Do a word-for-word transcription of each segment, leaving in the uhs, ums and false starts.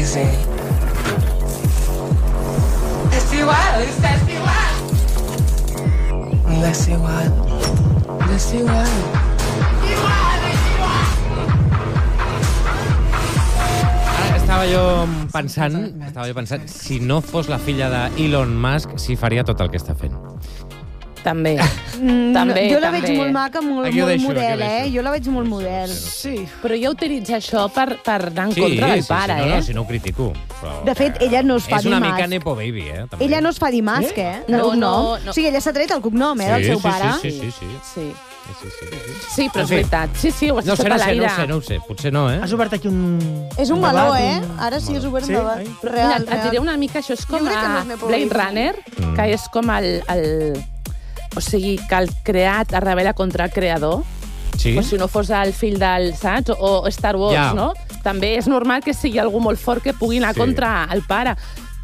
crazy. Let's igual, estàs igual. Let's igual. Let's igual. Estava jo pensant, estava jo pensant, si no fos la filla d'Elon Musk, si faria tot el que està fent. També. Mm, també, jo la també. veig molt maca, molt, Aquí ho molt deixo, model, aquí ho eh? deixo. Jo la veig molt model. Sí. Però ella utilitza això per, per anar en Sí, contra del sí, pare, sí, no, eh? no, si no ho critico. Però De fet, ella no es fa és dir una Musk. mica Nepo Baby, eh? També. Ella no es fa dir Musk, eh? No, El cognom. no, no. O sigui, ella s'ha tret el cognom, eh, del Sí, seu sí, pare. sí, sí, sí. Sí. Sí, sí, sí, sí. Sí, però En és fi. veritat. Sí, sí, ho has No sé, estat no a sé, no l'aire. ho sé, no ho sé. Potser no, eh? Has obert aquí un... És un un meló, debat, eh? un- Ara sí has obert Sí? un debat. Ai. Real, Mira, et diré real. una mica, això és com Jo crec que no a és Nepo Blade Baby. Runner, Mm. que és com el, el... O sigui, que el creat es rebel·la contra el creador. Sí? O si no fos el fill del, saps? O Star Wars, Ja. no? També és normal que sigui algú molt fort que pugui anar Sí. contra el pare.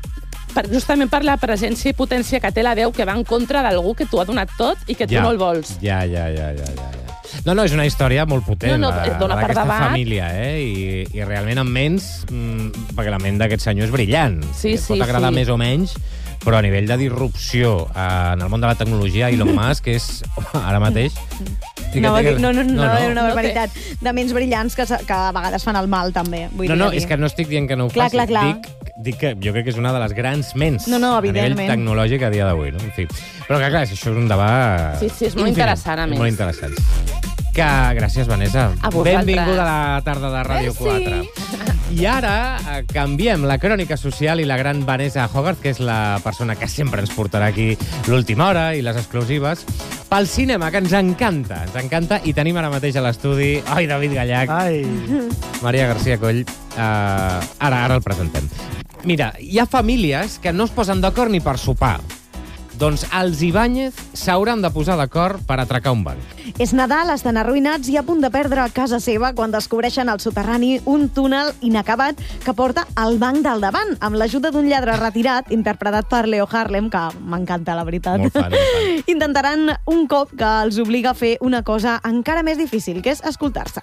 Per, justament per la presència i potència que té la veu, que va en contra d'algú que t'ho ha donat tot i que tu Ja. no el vols. Ja, ja, ja, ja, ja. ja. No, no, és una història molt potent, No, no, la, dona la per d'aquesta debat. família, eh? I, I realment amb ments, mmm, perquè la ment d'aquest senyor és brillant. Sí, Et sí, pot agradar sí. més o menys, però a nivell de disrupció eh, en el món de la tecnologia, Elon Musk és, ara mateix... No, no, no, no, no, era una No barbaritat. De ments brillants que, se- que a vegades fan el mal, també. Vull No, dir, no, dir. és que no estic dient que no ho Clar, faci. clar, clar. Dic, dic que jo crec que és una de les grans ments No, no, a nivell evidentment. tecnològic a dia d'avui. No? En fi. Però que, clar, això és un debat... Sí, sí, és molt infinit. interessant, a És més. Molt interessant. Que, gràcies, Vanessa. A vosaltres. Benvinguda a la tarda de Ràdio Merci. quatre. I ara eh, canviem la crònica social i la gran Vanessa Hogarth, que és la persona que sempre ens portarà aquí l'última hora i les exclusives, pel cinema, que ens encanta, ens encanta, i tenim ara mateix a l'estudi, ai, David Gallac, Ai, Maria García Coll, uh, ara, ara el presentem. Mira, hi ha famílies que no es posen d'acord ni per sopar. Doncs els Ibáñez s'hauran de posar d'acord per atracar un banc. És Nadal, estan arruïnats i a punt de perdre casa seva quan descobreixen al soterrani un túnel inacabat que porta al banc del davant, amb l'ajuda d'un lladre retirat, interpretat per Leo Harlem, que m'encanta, la veritat. Molt fan, molt fan. Intentaran un cop que els obliga a fer una cosa encara més difícil, que és escoltar-se.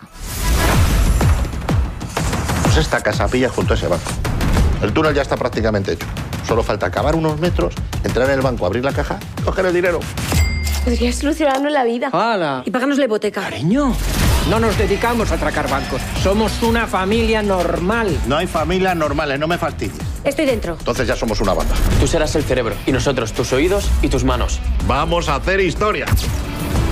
Pues esta casa pilla junto a ese banco. El túnel ya está prácticamente hecho. Solo falta cavar unos metros, entrar en el banco, abrir la caja, coger el dinero. Podría solucionarnos la vida. ¡Hala! Y pagarnos la hipoteca. Cariño, no nos dedicamos a atracar bancos. Somos una familia normal. No hay familias normales, no me fastidies. Estoy dentro. Entonces ya somos una banda. Tú serás el cerebro y nosotros tus oídos y tus manos. Vamos a hacer historia.